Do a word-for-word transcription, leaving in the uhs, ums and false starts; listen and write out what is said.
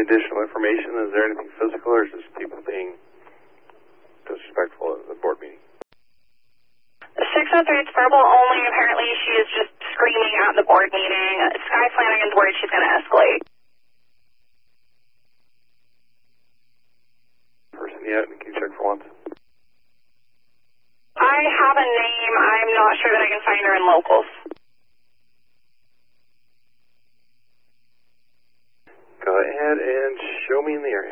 additional information? Is there anything physical, or is this people being disrespectful at the board meeting? six oh three, it's verbal only. Apparently she is just screaming at the board meeting. Sky Flanagan's worried she's going to escalate. Person yet? Can you check for once? I have a name. I'm not sure that I can find her in locals. Go ahead and show me in the area.